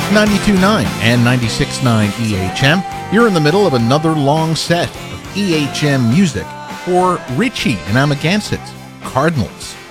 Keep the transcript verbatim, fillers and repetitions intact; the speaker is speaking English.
ninety-two point nine and ninety-six point nine E H M. You're in the middle of another long set of E H M music for Richie and Amagansett, Cardinals.